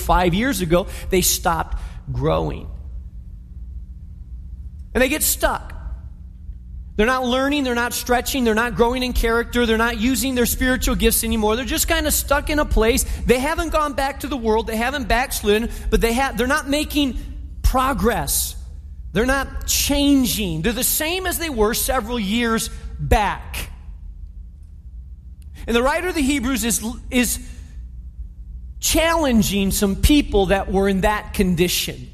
5 years ago, they stopped growing. And they get stuck. They're not learning, they're not stretching, they're not growing in character, they're not using their spiritual gifts anymore. They're just kind of stuck in a place. They haven't gone back to the world, they haven't backslidden, but they're not making progress. They're not changing. They're the same as they were several years back. And the writer of the Hebrews is challenging some people that were in that condition.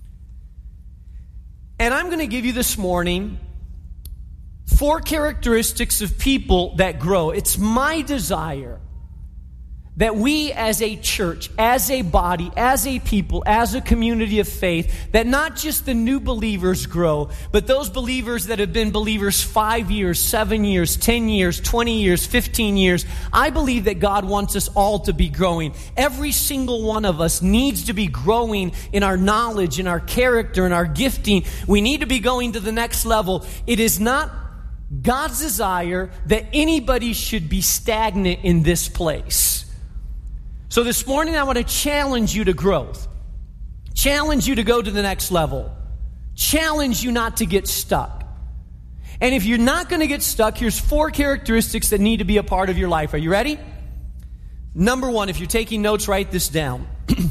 And I'm going to give you this morning 4 characteristics of people that grow. It's my desire that we as a church, as a body, as a people, as a community of faith, that not just the new believers grow, but those believers that have been believers 5 years, 7 years, 10 years, 20 years, 15 years. I believe that God wants us all to be growing. Every single one of us needs to be growing in our knowledge, in our character, in our gifting. We need to be going to the next level. It is not God's desire that anybody should be stagnant in this place. So this morning I want to challenge you to growth. Challenge you to go to the next level. Challenge you not to get stuck. And if you're not going to get stuck, here's 4 characteristics that need to be a part of your life. Are you ready? Number 1, if you're taking notes, write this down.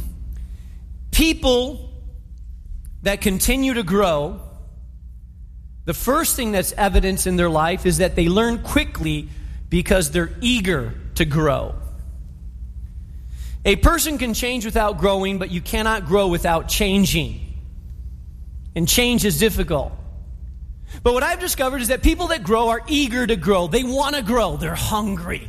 People that continue to grow, the first thing that's evidence in their life is that they learn quickly because they're eager to grow. A person can change without growing, but you cannot grow without changing. And change is difficult. But what I've discovered is that people that grow are eager to grow. They want to grow. They're hungry.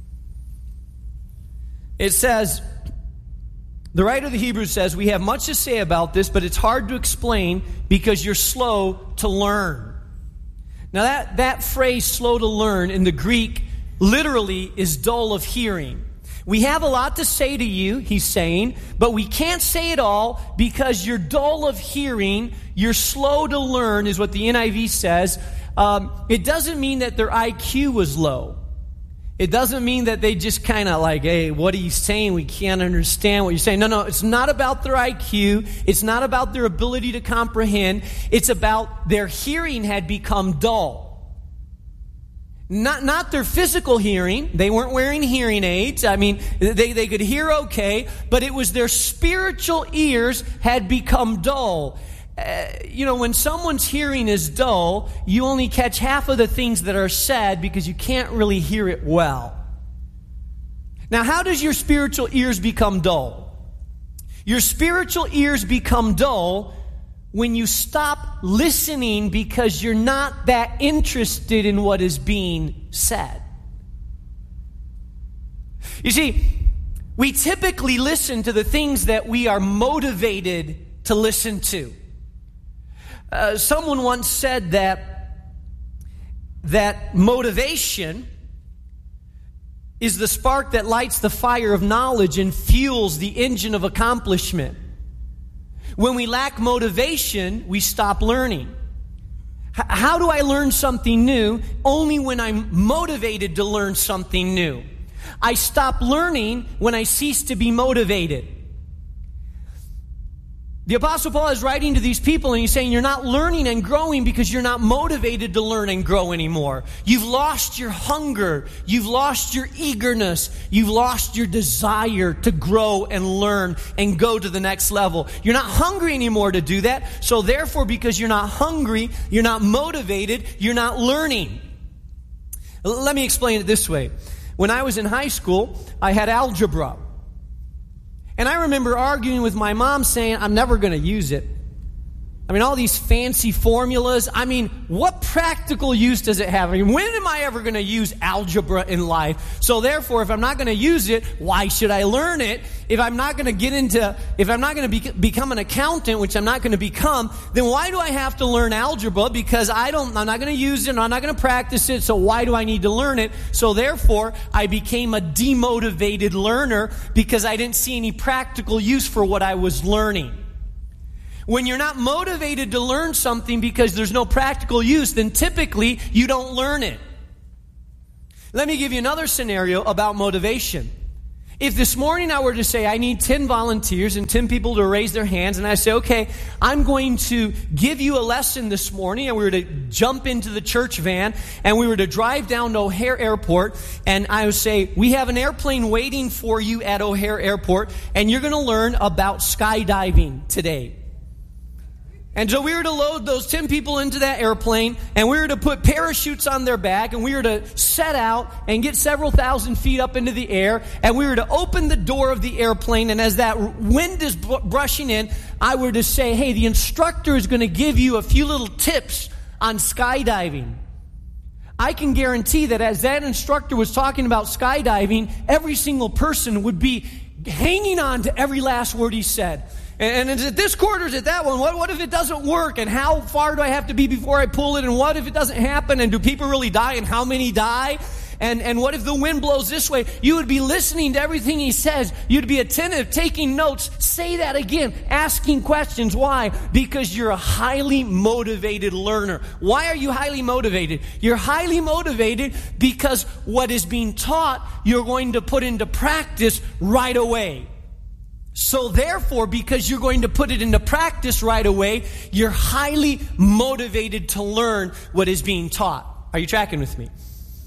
It says, the writer of the Hebrews says, we have much to say about this, but it's hard to explain because you're slow to learn. Now that phrase, slow to learn, in the Greek, literally is dull of hearing. We have a lot to say to you, he's saying, but we can't say it all because you're dull of hearing, you're slow to learn, is what the NIV says. It doesn't mean that their IQ was low. It doesn't mean that they just kind of like, hey, what are you saying? We can't understand what you're saying. No, it's not about their IQ. It's not about their ability to comprehend. It's about their hearing had become dull. Not their physical hearing. They weren't wearing hearing aids. I mean, they could hear okay, but it was their spiritual ears had become dull. When someone's hearing is dull, you only catch half of the things that are said because you can't really hear it well. Now, how does your spiritual ears become dull? Your spiritual ears become dull when you stop listening because you're not that interested in what is being said. You see, we typically listen to the things that we are motivated to listen to. Someone once said that motivation is the spark that lights the fire of knowledge and fuels the engine of accomplishment. When we lack motivation, we stop learning. How do I learn something new? Only when I'm motivated to learn something new. I stop learning when I cease to be motivated. The Apostle Paul is writing to these people and he's saying you're not learning and growing because you're not motivated to learn and grow anymore. You've lost your hunger. You've lost your eagerness. You've lost your desire to grow and learn and go to the next level. You're not hungry anymore to do that. So therefore, because you're not hungry, you're not motivated, you're not learning. Let me explain it this way. When I was in high school, I had algebra. And I remember arguing with my mom saying, I'm never going to use it. I mean, all these fancy formulas. I mean, what practical use does it have? I mean, when am I ever going to use algebra in life? So therefore, if I'm not going to use it, why should I learn it? If I'm not going to become an accountant, which I'm not going to become, then why do I have to learn algebra? Because I'm not going to use it, and I'm not going to practice it, so why do I need to learn it? So therefore, I became a demotivated learner because I didn't see any practical use for what I was learning. When you're not motivated to learn something because there's no practical use, then typically you don't learn it. Let me give you another scenario about motivation. If this morning I were to say, I need 10 volunteers and 10 people to raise their hands, and I say, okay, I'm going to give you a lesson this morning, and we were to jump into the church van, and we were to drive down to O'Hare Airport, and I would say, we have an airplane waiting for you at O'Hare Airport, and you're going to learn about skydiving today. And so we were to load those 10 people into that airplane, and we were to put parachutes on their back, and we were to set out and get several thousand feet up into the air, and we were to open the door of the airplane, and as that wind is brushing in, I were to say, hey, the instructor is going to give you a few little tips on skydiving. I can guarantee that as that instructor was talking about skydiving, every single person would be hanging on to every last word he said. And is it this cord or is it that one? What if it doesn't work? And how far do I have to be before I pull it? And what if it doesn't happen? And do people really die? And how many die? And what if the wind blows this way? You would be listening to everything he says. You'd be attentive, taking notes. Say that again, asking questions. Why? Because you're a highly motivated learner. Why are you highly motivated? You're highly motivated because what is being taught, you're going to put into practice right away. So therefore, because you're going to put it into practice right away, you're highly motivated to learn what is being taught. Are you tracking with me?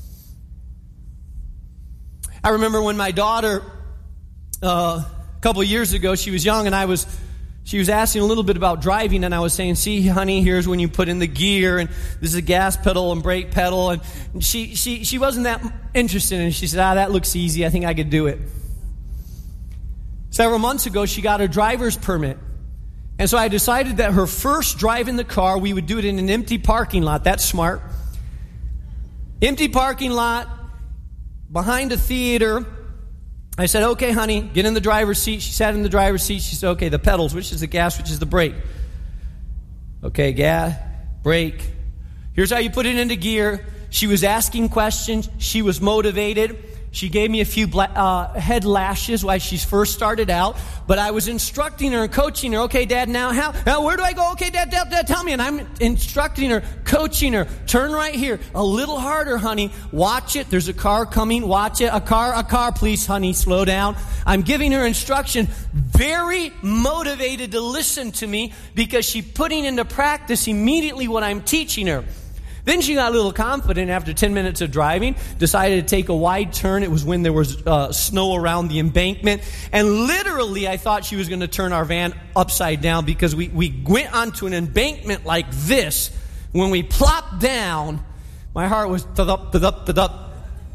I remember when my daughter, a couple of years ago, she was young, and she was asking a little bit about driving, and I was saying, see, honey, here's when you put in the gear, and this is a gas pedal and brake pedal, and she wasn't that interested, and she said, that looks easy, I think I could do it. Several months ago, she got her driver's permit. And so I decided that her first drive in the car, we would do it in an empty parking lot. That's smart. Empty parking lot, behind a theater. I said, okay, honey, get in the driver's seat. She sat in the driver's seat. She said, okay, the pedals, which is the gas, which is the brake? Okay, gas, brake. Here's how you put it into gear. She was asking questions. She was motivated. She gave me a few head lashes while she first started out, but I was instructing her and coaching her. Okay, Dad, now where do I go? Okay, Dad, tell me. And I'm instructing her, coaching her. Turn right here. A little harder, honey. Watch it. There's a car coming. Watch it. A car, please, honey. Slow down. I'm giving her instruction. Very motivated to listen to me because she's putting into practice immediately what I'm teaching her. Then she got a little confident after 10 minutes of driving, decided to take a wide turn. It was when there was snow around the embankment. And literally, I thought she was going to turn our van upside down because we went onto an embankment like this. When we plopped down, my heart was thud-up, thud-up, thud-up.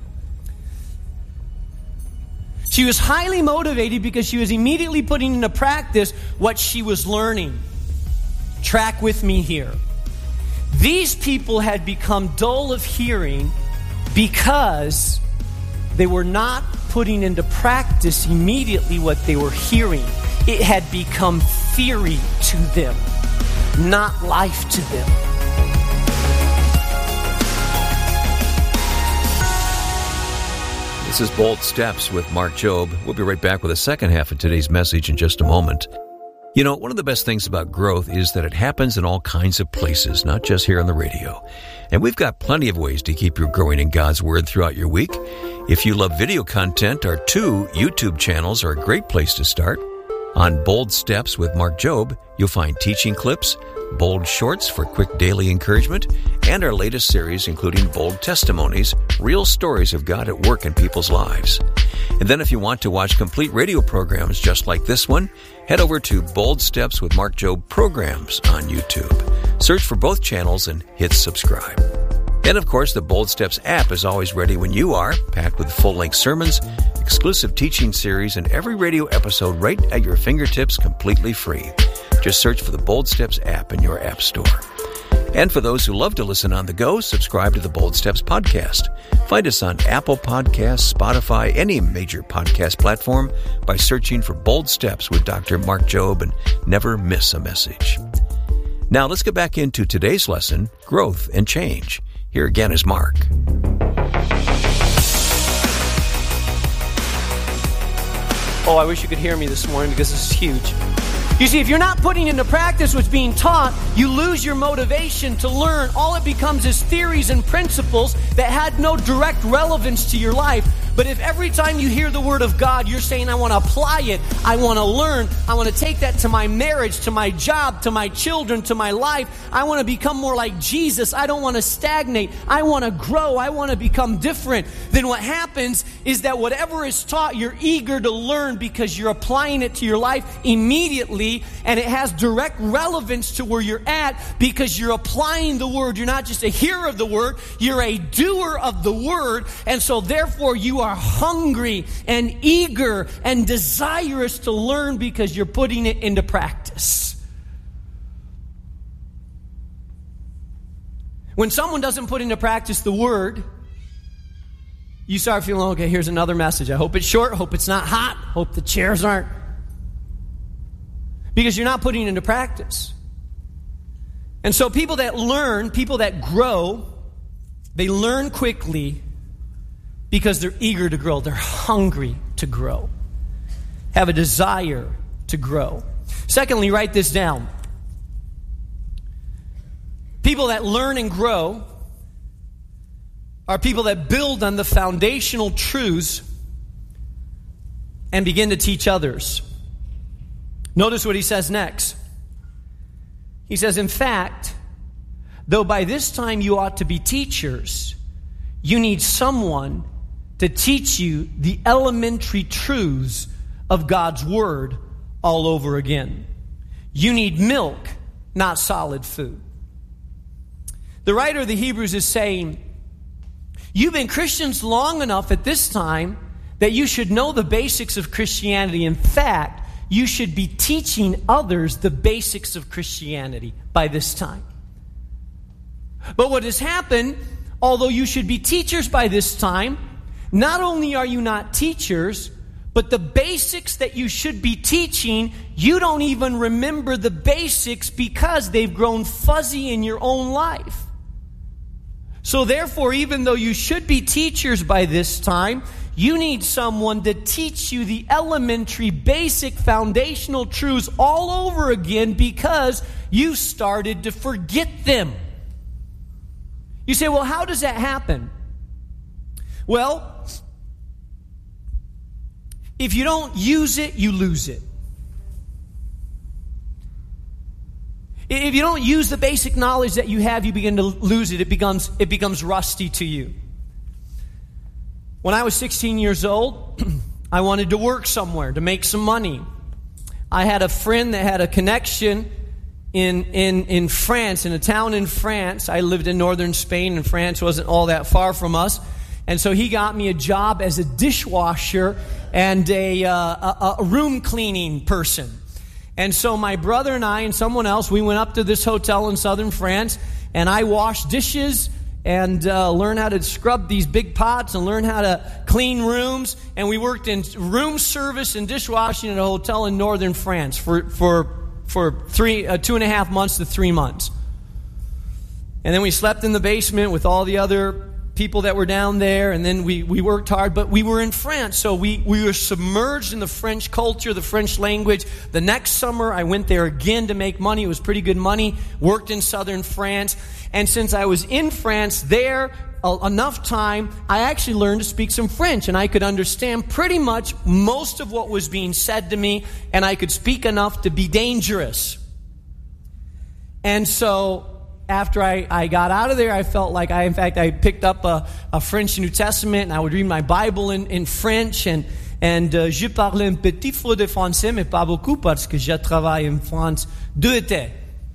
She was highly motivated because she was immediately putting into practice what she was learning. Track with me here. These people had become dull of hearing because they were not putting into practice immediately what they were hearing. It had become theory to them, not life to them. This is Bold Steps with Mark Jobe. We'll be right back with the second half of today's message in just a moment. You know, one of the best things about growth is that it happens in all kinds of places, not just here on the radio. And we've got plenty of ways to keep you growing in God's Word throughout your week. If you love video content, our 2 YouTube channels are a great place to start. On Bold Steps with Mark Jobe, you'll find teaching clips, bold shorts for quick daily encouragement, and our latest series including bold testimonies, real stories of God at work in people's lives. And then if you want to watch complete radio programs just like this one, head over to Bold Steps with Mark Jobe programs on YouTube. Search for both channels and hit subscribe. And of course, the Bold Steps app is always ready when you are, packed with full-length sermons, exclusive teaching series, and every radio episode right at your fingertips completely free. Just search for the Bold Steps app in your app store. And for those who love to listen on the go, subscribe to the Bold Steps podcast. Find us on Apple Podcasts, Spotify, any major podcast platform by searching for Bold Steps with Dr. Mark Jobe and never miss a message. Now let's get back into today's lesson, Growth and Change. Here again is Mark. Oh, I wish you could hear me this morning because this is huge. You see, if you're not putting into practice what's being taught, you lose your motivation to learn. All it becomes is theories and principles that had no direct relevance to your life. But if every time you hear the Word of God, you're saying, I want to apply it, I want to learn, I want to take that to my marriage, to my job, to my children, to my life, I want to become more like Jesus, I don't want to stagnate, I want to grow, I want to become different, then what happens is that whatever is taught, you're eager to learn because you're applying it to your life immediately, and it has direct relevance to where you're at because you're applying the Word. You're not just a hearer of the Word, you're a doer of the Word, and so therefore you are hungry and eager and desirous to learn because you're putting it into practice. When someone doesn't put into practice the Word, you start feeling, okay, here's another message. I hope it's short, hope it's not hot, hope the chairs aren't. Because you're not putting it into practice. And so people that learn, people that grow, they learn quickly because they're eager to grow. They're hungry to grow. Have a desire to grow. Secondly, write this down. People that learn and grow are people that build on the foundational truths and begin to teach others. Notice what he says next. He says, in fact, though by this time you ought to be teachers, you need someone to teach you the elementary truths of God's Word all over again. You need milk, not solid food. The writer of the Hebrews is saying, you've been Christians long enough at this time that you should know the basics of Christianity. In fact, you should be teaching others the basics of Christianity by this time. But what has happened, although you should be teachers by this time, not only are you not teachers, but the basics that you should be teaching, you don't even remember the basics because they've grown fuzzy in your own life. So therefore, even though you should be teachers by this time, you need someone to teach you the elementary, basic, foundational truths all over again because you started to forget them. You say, well, how does that happen? Well, if you don't use it, you lose it. If you don't use the basic knowledge that you have, you begin to lose it. It becomes rusty to you. When I was 16 years old, I wanted to work somewhere to make some money. I had a friend that had a connection in France, in a town in France. I lived in northern Spain, and France wasn't all that far from us. And so he got me a job as a dishwasher and a room cleaning person. And so my brother and I and someone else, we went up to this hotel in southern France, and I washed dishes and learn how to scrub these big pots and learn how to clean rooms. And we worked in room service and dishwashing at a hotel in northern France for 2.5 months to 3 months. And then we slept in the basement with all the other people that were down there, and then we worked hard, but we were in France, so we were submerged in the French culture, the French language. The next summer, I went there again to make money. It was pretty good money. Worked in southern France, and since I was in France there enough time, I actually learned to speak some French, and I could understand pretty much most of what was being said to me, and I could speak enough to be dangerous. And so after I got out of there, I felt like I picked up a French New Testament, and I would read my Bible in French, and je parle un petit peu de français, mais pas beaucoup, parce que je travaille en France deux étés.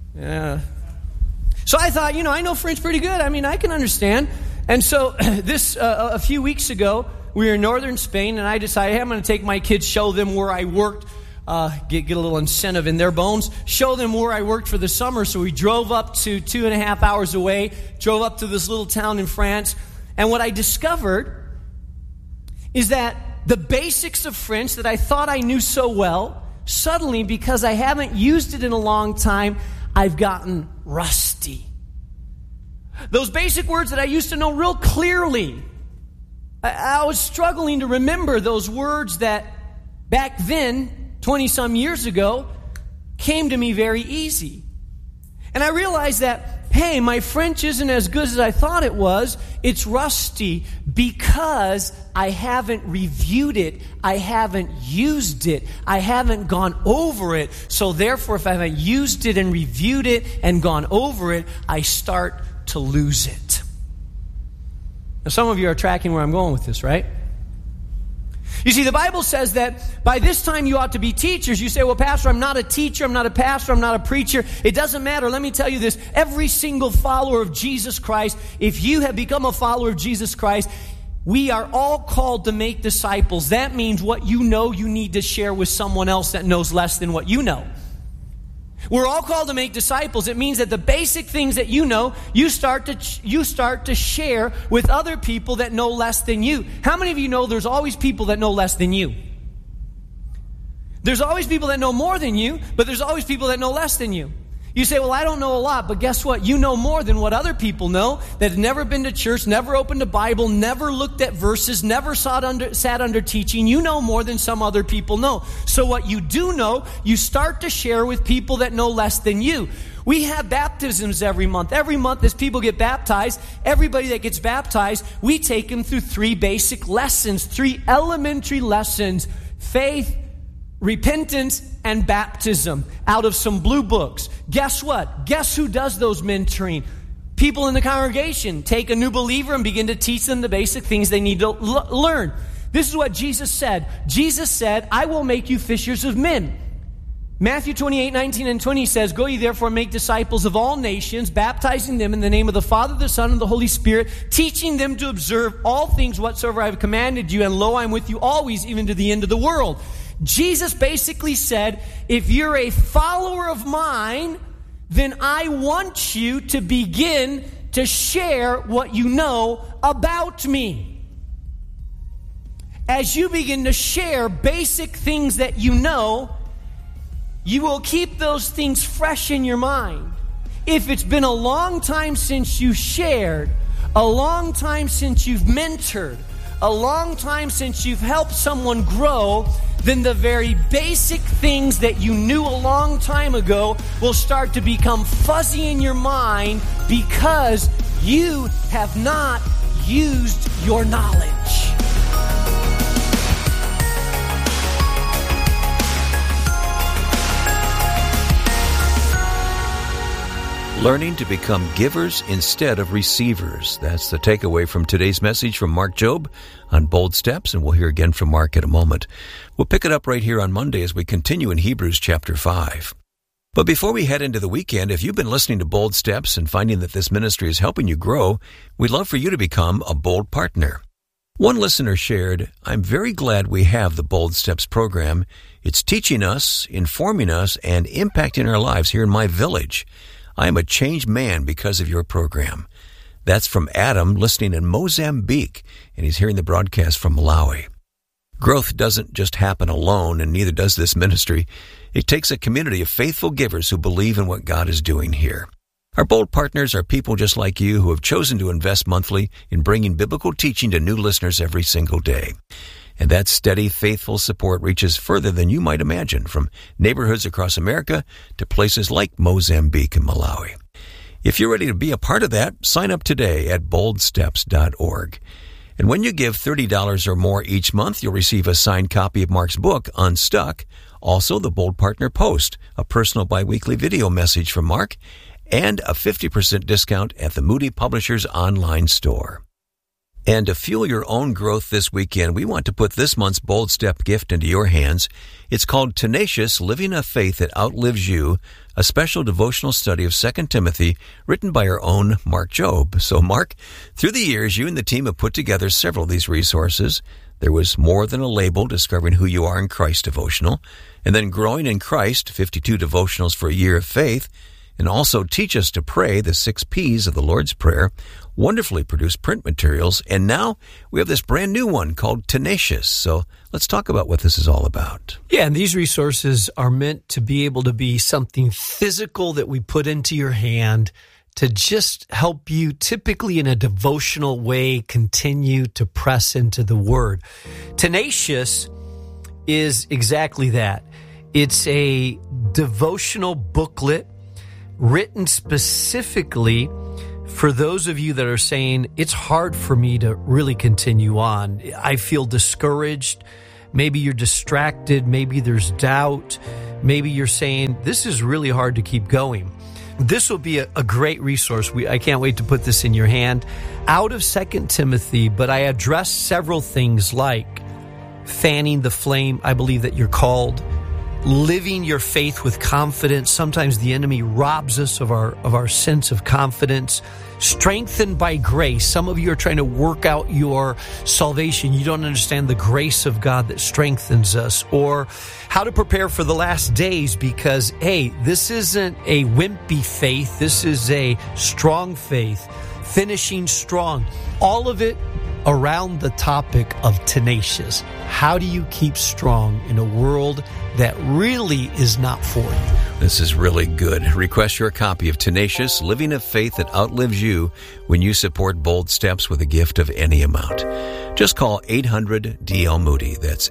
So I thought, I know French pretty good. I mean, I can understand. And so this, a few weeks ago, we were in northern Spain, and I decided, hey, I'm going to take my kids, show them where I worked, get a little incentive in their bones, show them where I worked for the summer. So we drove up to 2.5 hours away, drove up to this little town in France. And what I discovered is that the basics of French that I thought I knew so well, suddenly, because I haven't used it in a long time, I've gotten rusty. Those basic words that I used to know real clearly, I was struggling to remember those words that back then, 20-some years ago, came to me very easy. And I realized that hey, my French isn't as good as I thought it was. It's rusty because I haven't reviewed it. I haven't used it. I haven't gone over it. So therefore, if I haven't used it and reviewed it and gone over it, I start to lose it. Now, some of you are tracking where I'm going with this, right? You see, the Bible says that by this time you ought to be teachers. You say, well, Pastor, I'm not a teacher, I'm not a pastor, I'm not a preacher. It doesn't matter. Let me tell you this. Every single follower of Jesus Christ, if you have become a follower of Jesus Christ, we are all called to make disciples. That means what you know you need to share with someone else that knows less than what you know. We're all called to make disciples. It means that the basic things that you know, you start to share with other people that know less than you. How many of you know there's always people that know less than you? There's always people that know more than you, but there's always people that know less than you. You say, well, I don't know a lot, but guess what? You know more than what other people know that have never been to church, never opened a Bible, never looked at verses, never sat under teaching. You know more than some other people know. So what you do know, you start to share with people that know less than you. We have baptisms every month. Every month as people get baptized, everybody that gets baptized, we take them through 3 basic lessons, 3 elementary lessons: faith, repentance, and baptism, out of some blue books. Guess what? Guess who does those mentoring? People in the congregation take a new believer and begin to teach them the basic things they need to learn. This is what Jesus said. Jesus said, I will make you fishers of men. Matthew 28:19 and 20 says, go ye therefore make disciples of all nations, baptizing them in the name of the Father, the Son, and the Holy Spirit, teaching them to observe all things whatsoever I have commanded you, and lo, I am with you always, even to the end of the world. Jesus basically said, if you're a follower of mine, then I want you to begin to share what you know about me. As you begin to share basic things that you know, you will keep those things fresh in your mind. If it's been a long time since you shared, a long time since you've mentored, a long time since you've helped someone grow, then the very basic things that you knew a long time ago will start to become fuzzy in your mind because you have not used your knowledge. Learning to become givers instead of receivers. That's the takeaway from today's message from Mark Jobe on Bold Steps, and we'll hear again from Mark in a moment. We'll pick it up right here on Monday as we continue in Hebrews chapter 5. But before we head into the weekend, if you've been listening to Bold Steps and finding that this ministry is helping you grow, we'd love for you to become a Bold partner. One listener shared, I'm very glad we have the Bold Steps program. It's teaching us, informing us, and impacting our lives here in my village. I am a changed man because of your program. That's from Adam, listening in Mozambique, and he's hearing the broadcast from Malawi. Growth doesn't just happen alone, and neither does this ministry. It takes a community of faithful givers who believe in what God is doing here. Our Bold partners are people just like you who have chosen to invest monthly in bringing biblical teaching to new listeners every single day. And that steady, faithful support reaches further than you might imagine, from neighborhoods across America to places like Mozambique and Malawi. If you're ready to be a part of that, sign up today at boldsteps.org. And when you give $30 or more each month, you'll receive a signed copy of Mark's book, Unstuck, also the Bold Partner Post, a personal biweekly video message from Mark, and a 50% discount at the Moody Publishers online store. And to fuel your own growth this weekend, we want to put this month's Bold Step gift into your hands. It's called Tenacious, Living a Faith That Outlives You, a special devotional study of 2 Timothy written by our own Mark Jobe. So, Mark, through the years, you and the team have put together several of these resources. There was More Than a Label, Discovering Who You Are in Christ devotional, and then Growing in Christ, 52 devotionals for a year of faith, and also Teach Us to Pray, the 6 P's of the Lord's Prayer, wonderfully produced print materials, and now we have this brand new one called Tenacious. So let's talk about what this is all about. Yeah, and these resources are meant to be able to be something physical that we put into your hand to just help you, typically in a devotional way, continue to press into the Word. Tenacious is exactly that. It's a devotional booklet written specifically for those of you that are saying, it's hard for me to really continue on. I feel discouraged. Maybe you're distracted. Maybe there's doubt. Maybe you're saying, this is really hard to keep going. This will be a great resource. I can't wait to put this in your hand. Out of 2 Timothy, but I address several things like fanning the flame. I believe that you're called. Living your faith with confidence. Sometimes the enemy robs us of our sense of confidence. Strengthened by grace. Some of you are trying to work out your salvation. You don't understand the grace of God that strengthens us. Or how to prepare for the last days, because, hey, this isn't a wimpy faith. This is a strong faith. Finishing strong. All of it around the topic of tenacious. How do you keep strong in a world that really is not for you? This is really good. Request your copy of Tenacious, Living a Faith That Outlives You when you support Bold Steps with a gift of any amount. Just call 800-DL-MOODY. That's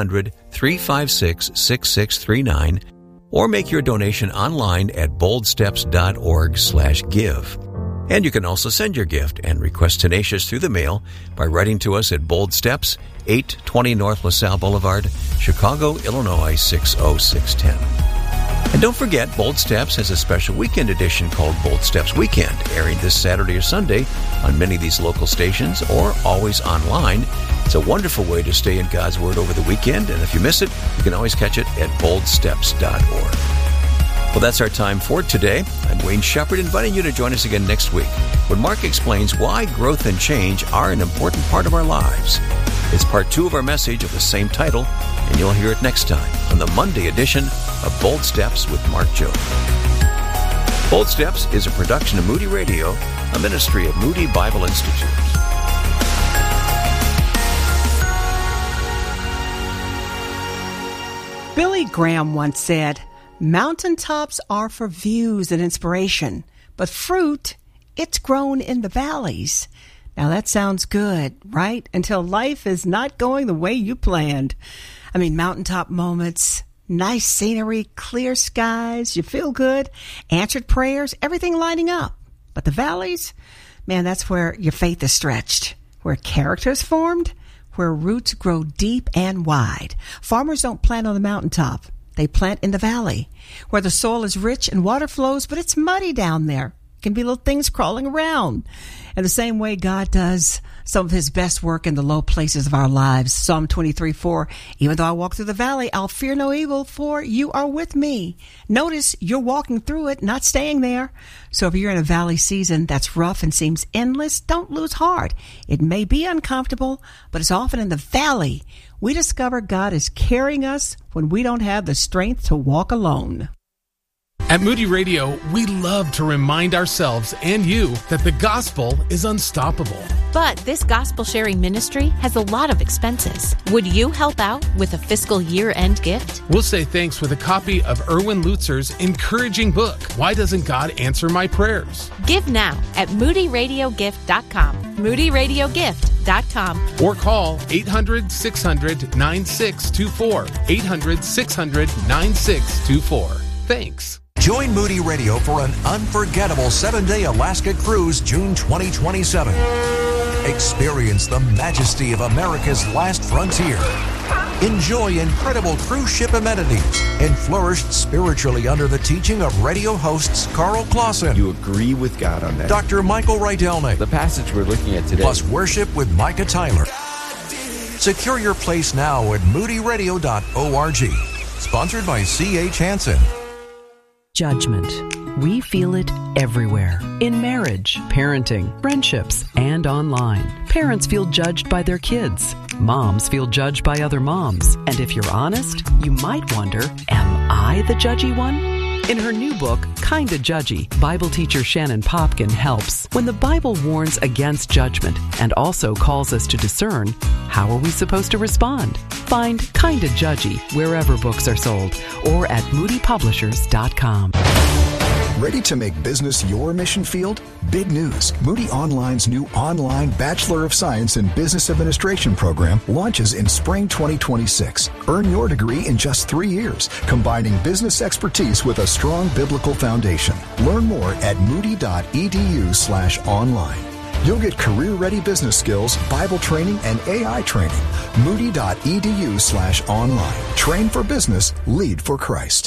800-356-6639. Or make your donation online at boldsteps.org/give. And you can also send your gift and request Tenacious through the mail by writing to us at Bold Steps, 820 North LaSalle Boulevard, Chicago, Illinois, 60610. And don't forget, Bold Steps has a special weekend edition called Bold Steps Weekend, airing this Saturday or Sunday on many of these local stations or always online. It's a wonderful way to stay in God's Word over the weekend, and if you miss it, you can always catch it at boldsteps.org. Well, that's our time for today. I'm Wayne Shepherd, inviting you to join us again next week when Mark explains why growth and change are an important part of our lives. It's part 2 of our message of the same title, and you'll hear it next time on the Monday edition of Bold Steps with Mark Jobe. Bold Steps is a production of Moody Radio, a ministry of Moody Bible Institute. Billy Graham once said, "Mountaintops are for views and inspiration, but fruit, it's grown in the valleys." Now that sounds good, right? Until life is not going the way you planned. I mean, mountaintop moments, nice scenery, clear skies, you feel good, answered prayers, everything lining up. But the valleys, man, that's where your faith is stretched, where character is formed, where roots grow deep and wide. Farmers don't plant on the mountaintop. They plant in the valley, where the soil is rich and water flows, but it's muddy down there. Can be little things crawling around. And the same way God does some of his best work in the low places of our lives. Psalm 23:4, even though I walk through the valley, I'll fear no evil, for you are with me. Notice you're walking through it, not staying there. So if you're in a valley season that's rough and seems endless, don't lose heart. It may be uncomfortable, but it's often in the valley we discover God is carrying us when we don't have the strength to walk alone. At Moody Radio, we love to remind ourselves and you that the gospel is unstoppable. But this gospel sharing ministry has a lot of expenses. Would you help out with a fiscal year-end gift? We'll say thanks with a copy of Erwin Lutzer's encouraging book, Why Doesn't God Answer My Prayers? Give now at moodyradiogift.com. moodyradiogift.com. Or call 800-600-9624. 800-600-9624. Thanks. Join Moody Radio for an unforgettable 7-day Alaska cruise, June 2027. Experience the majesty of America's last frontier. Enjoy incredible cruise ship amenities and flourish spiritually under the teaching of radio hosts Carl Clausen. You agree with God on that. Dr. Michael Rydelnik. The passage we're looking at today. Plus worship with Micah Tyler. Secure your place now at moodyradio.org. Sponsored by C.H. Hansen. Judgment. We feel it everywhere. In marriage, parenting, friendships, and online. Parents feel judged by their kids. Moms feel judged by other moms. And if you're honest, you might wonder, am I the judgy one? In her new book, Kinda Judgy, Bible teacher Shannon Popkin helps. When the Bible warns against judgment and also calls us to discern, how are we supposed to respond? Find Kinda Judgy wherever books are sold or at moodypublishers.com. Ready to make business your mission field? Big news. Moody Online's new online Bachelor of Science in Business Administration program launches in spring 2026. Earn your degree in just 3 years, combining business expertise with a strong biblical foundation. Learn more at moody.edu/online. You'll get career-ready business skills, Bible training, and AI training. Moody.edu/online. Train for business, lead for Christ.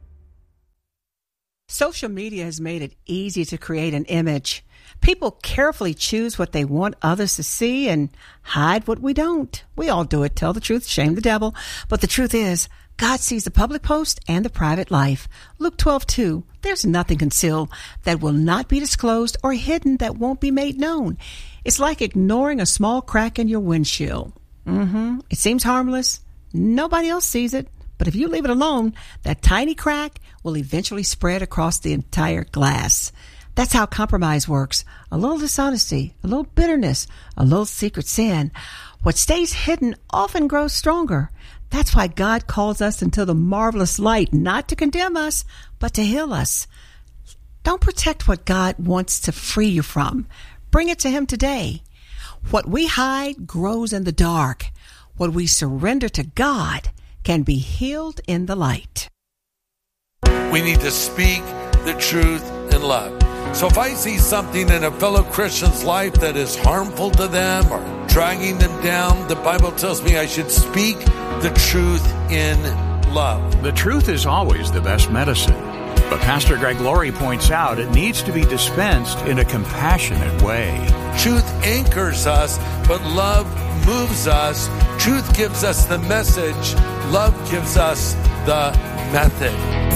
Social media has made it easy to create an image. People carefully choose what they want others to see and hide what we don't. We all do it. Tell the truth, shame the devil. But the truth is, God sees the public post and the private life. Luke 12:2. There's nothing concealed that will not be disclosed or hidden that won't be made known. It's like ignoring a small crack in your windshield. It seems harmless. Nobody else sees it. But if you leave it alone, that tiny crack will eventually spread across the entire glass. That's how compromise works. A little dishonesty, a little bitterness, a little secret sin. What stays hidden often grows stronger. That's why God calls us into the marvelous light, not to condemn us, but to heal us. Don't protect what God wants to free you from. Bring it to Him today. What we hide grows in the dark. What we surrender to God can be healed in the light. We need to speak the truth in love. So if I see something in a fellow Christian's life that is harmful to them or dragging them down, the Bible tells me I should speak the truth in love. The truth is always the best medicine. But Pastor Greg Laurie points out it needs to be dispensed in a compassionate way. Truth anchors us, but love moves us. Truth gives us the message. Love gives us the method.